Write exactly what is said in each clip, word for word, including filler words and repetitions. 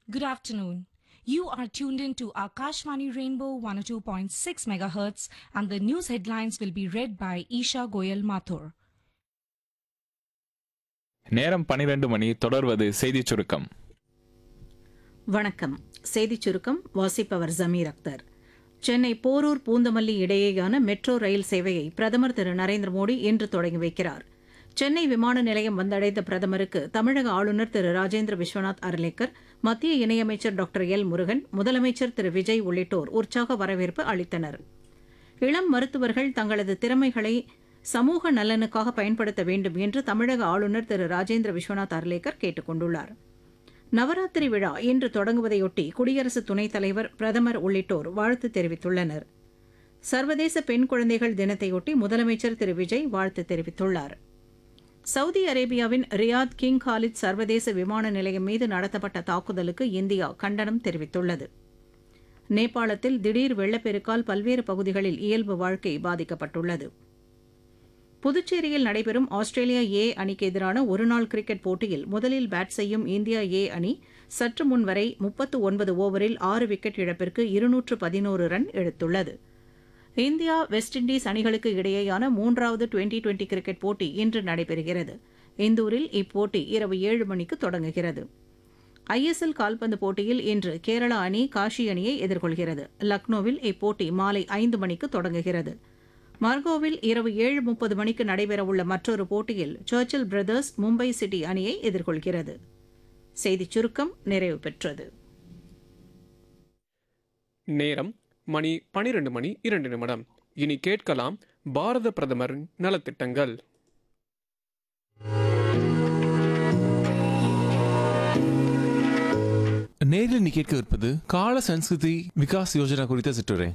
Good afternoon. You are tuned in to Akashvani Rainbow one oh two point six megahertz, and the news headlines will be read by Isha Goyal Mathur. நேரம் பனிரெண்டு மணி. தொடர்வது செய்திச் சுருக்கம். வணக்கம். செய்திச் சுருக்கம் வாசிப்பவர் ஜமீர் அக்தர். சென்னை போரூர் பூந்தமல்லி இடையேயான மெட்ரோ ரயில் சேவையை பிரதமர் திரு நரேந்திர மோடி இன்று தொடங்கி வைக்கிறார். சென்னை விமான நிலையம் வந்தடைந்த பிரதமருக்கு தமிழக ஆளுநர் திரு ராஜேந்திர விஸ்வநாத் அர்லேக்கர், மத்திய இணையமைச்சர் டாக்டர் எல் முருகன், முதலமைச்சர் திரு விஜய் உள்ளிட்டோர் உற்சாக வரவேற்பு அளித்தனர். இளம் மருத்துவர்கள் தங்களது திறமைகளை சமூக நலனுக்காக பயன்படுத்த வேண்டும் என்று தமிழக ஆளுநர் திரு ராஜேந்திர விஸ்வநாத் அர்லேக்கர் கேட்டுக் கொண்டுள்ளார். நவராத்திரி விழா இன்று தொடங்குவதையொட்டி குடியரசு துணைத் தலைவர், பிரதமர் உள்ளிட்டோர் வாழ்த்து தெரிவித்துள்ளனர். சர்வதேச பெண் குழந்தைகள் தினத்தையொட்டி முதலமைச்சர் திரு விஜய் வாழ்த்து தெரிவித்துள்ளார். சவுதி அரேபியாவின் ரியாத் கிங் காலித் சர்வதேச விமான நிலையம் மீது நடத்தப்பட்ட தாக்குதலுக்கு இந்தியா கண்டனம் தெரிவித்துள்ளது. நேபாளத்தில் திடீர் வெள்ளப்பெருக்கால் பல்வேறு பகுதிகளில் இயல்பு வாழ்க்கை பாதிக்கப்பட்டுள்ளது. புதுச்சேரியில் நடைபெறும் ஆஸ்திரேலியா ஏ அணிக்கு எதிரான ஒருநாள் கிரிக்கெட் போட்டியில் முதலில் பேட் செய்யும் இந்தியா ஏ அணி சற்று முன் வரை முப்பத்து ஒன்பது ஓவரில் ஆறு விக்கெட் இழப்பிற்கு இருநூற்று பதினோரு ரன் எடுத்துள்ளது. இந்தியா வெஸ்ட் இண்டீஸ் அணிகளுக்கு இடையேயான மூன்றாவது டுவெண்டி டுவெண்டி கிரிக்கெட் போட்டி இன்று நடைபெறுகிறது. இந்தூரில் இப்போட்டி இரவு ஏழு மணிக்கு தொடங்குகிறது. ஐஎஸ்எல் கால்பந்து போட்டியில் இன்று கேரளா அணி காஷி அணியை எதிர்கொள்கிறது. லக்னோவில் இப்போட்டி மாலை ஐந்து மணிக்கு தொடங்குகிறது. மார்கோவில் இரவு ஏழு முப்பது மணிக்கு நடைபெறவுள்ள மற்றொரு போட்டியில் சர்ச்சில் பிரதர்ஸ் மும்பை சிட்டி அணியை எதிர்கொள்கிறது. செய்திச் சுருக்கம் நிறைவு பெற்றது. நேரம் மணி பனிரெண்டு மணி இரண்டு நிமிடம். இனி கேட்கலாம் பாரத பிரதமர் நலத்திட்டங்கள். நேரில் நீ கேட்கவிருப்பது கால சன்ஸ்கிருதி விகாஸ் யோஜனா குறித்த சிற்றுரை.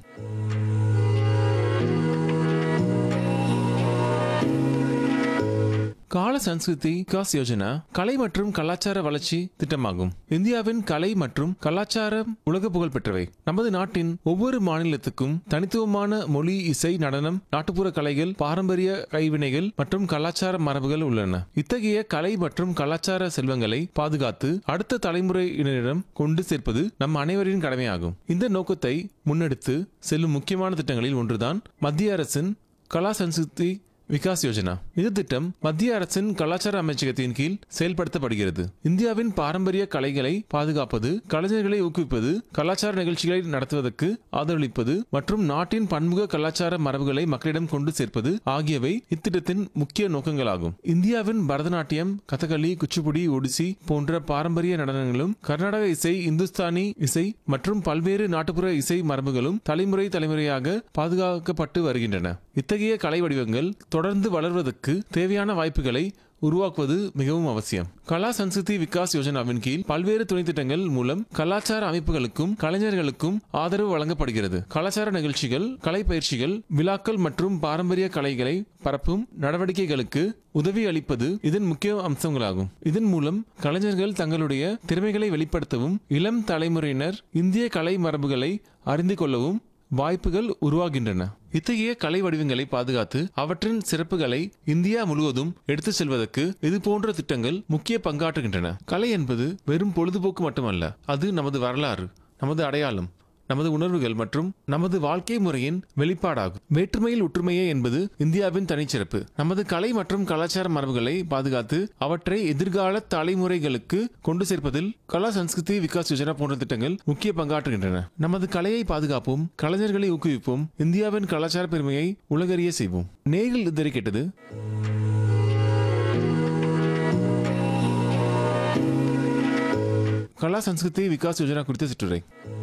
கால சன்ஸ்கிருதி விகாஸ் யோஜனா கலை மற்றும் கலாச்சார வளர்ச்சி திட்டமாகும். இந்தியாவின் கலை மற்றும் கலாச்சாரம் உலக புகழ் பெற்றவை. நமது நாட்டின் ஒவ்வொரு மாநிலத்துக்கும் தனித்துவமான மொழி, இசை, நடனம், நாட்டுப்புற கலைகள், பாரம்பரிய கைவினைகள் மற்றும் கலாச்சார மரபுகள் உள்ளன. இத்தகைய கலை மற்றும் கலாச்சார செல்வங்களை பாதுகாத்து அடுத்த தலைமுறையினரிடம் கொண்டு சேர்ப்பது நம் அனைவரின் கடமையாகும். இந்த நோக்கத்தை முன்னெடுத்து செல்லும் முக்கியமான திட்டங்களில் ஒன்றுதான் மத்திய அரசின் கலா சன்ஸ்கிருதி விகாஸ் யோஜனா. இந்த திட்டம் மத்திய அரசின் கலாச்சார அமைச்சகத்தின் கீழ் செயல்படுத்தப்படுகிறது. இந்தியாவின் பாரம்பரிய கலைகளை பாதுகாப்பது, கலைஞர்களை ஊக்குவிப்பது, கலாச்சார நிகழ்ச்சிகளை நடத்துவதற்கு ஆதரவளிப்பது மற்றும் நாட்டின் பன்முக கலாச்சார மரபுகளை மக்களிடம் கொண்டு சேர்ப்பது ஆகியவை இத்திட்டத்தின் முக்கிய நோக்கங்களாகும். இந்தியாவின் பரதநாட்டியம், கதகளி, குச்சிப்புடி, ஒடிசி போன்ற பாரம்பரிய நடனங்களும், கர்நாடக இசை, இந்துஸ்தானி இசை மற்றும் பல்வேறு நாட்டுப்புற இசை மரபுகளும் தலைமுறை தலைமுறையாக பாதுகாக்கப்பட்டு வருகின்றன. இத்தகைய கலை வடிவங்கள் தொடர்ந்து வளர்வதற்கு தேவையான வாய்ப்புகளை உருவாக்குவது மிகவும் அவசியம். கலா சன்ஸ்கிருதி விகாஸ் யோஜனாவின் கீழ் பல்வேறு துணை திட்டங்கள் மூலம் கலாச்சார அமைப்புகளுக்கும் கலைஞர்களுக்கும் ஆதரவு வழங்கப்படுகிறது. கலாச்சார நிகழ்ச்சிகள், கலை பயிற்சிகள், விழாக்கள் மற்றும் பாரம்பரிய கலைகளை பரப்பும் நடவடிக்கைகளுக்கு உதவி அளிப்பது இதன் முக்கிய அம்சங்களாகும். இதன் மூலம் கலைஞர்கள் தங்களுடைய திறமைகளை வெளிப்படுத்தவும், இளம் தலைமுறையினர் இந்திய கலை மரபுகளை அறிந்து கொள்ளவும் வாய்ப்புகள் உருவாகின்றன. இத்தகைய கலை வடிவங்களை பாதுகாத்து அவற்றின் சிறப்புகளை இந்தியா முழுவதும் எடுத்துச் செல்வதற்கு இது போன்ற திட்டங்கள் முக்கிய பங்காற்றுகின்றன. கலை என்பது வெறும் பொழுதுபோக்கு மட்டுமல்ல, அது நமது வரலாறு, நமது அடையாளம், நமது உணர்வுகள் மற்றும் நமது வாழ்க்கை முறையின் வெளிப்பாடாகும். வேற்றுமையில் ஒற்றுமையே என்பது இந்தியாவின் தனிச்சிறப்பு. நமது கலை மற்றும் கலாச்சார மரபுகளை பாதுகாத்து அவற்றை எதிர்கால தலைமுறைகளுக்கு கொண்டு சேர்ப்பதில் கலா சன்ஸ்கிருதி விகாஸ் யோஜனா போன்ற திட்டங்கள் முக்கிய பங்காற்றுகின்றன. நமது கலையை பாதுகாப்போம், கலைஞர்களை ஊக்குவிப்போம், இந்தியாவின் கலாச்சார பெருமையை உலகறிய செய்வோம். நேரில் இதுவரை கேட்டது கலா சன்ஸ்கிருதி விகாஸ் யோஜனா குறித்த சிற்றுரை.